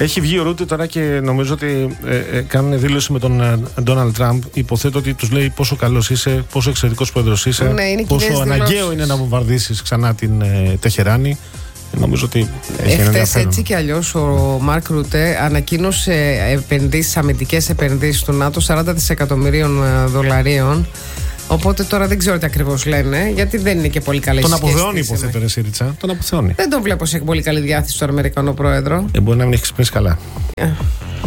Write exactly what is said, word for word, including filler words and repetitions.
Έχει βγει ο Ρούτε τώρα και νομίζω ότι ε, ε, κάνουν δήλωση με τον Ντόναλντ Τραμπ. Υποθέτω ότι τους λέει πόσο καλός είσαι, πόσο εξαιρετικός πρόεδρος είσαι, ναι, πόσο αναγκαίο δηλώσεις. Είναι να βομβαρδίσεις ξανά την ε, Τεχεράνη. Νομίζω ότι έχει Εχθές έτσι κι αλλιώς ο Μάρκ Ρούτε ανακοίνωσε επενδύσεις, αμυντικές επενδύσεις του ΝΑΤΟ σαράντα δισεκατομμυρίων δολαρίων. Οπότε τώρα δεν ξέρω τι ακριβώς λένε, γιατί δεν είναι και πολύ καλή σχέση. Τον αποθεώνει, υποθέτω, ρε Σίριτσα. Τον αποθεώνει. Δεν τον βλέπω σε πολύ καλή διάθεση στον Αμερικανό πρόεδρο. Ε, μπορεί να μην έχει ξυπνήσει καλά. Yeah.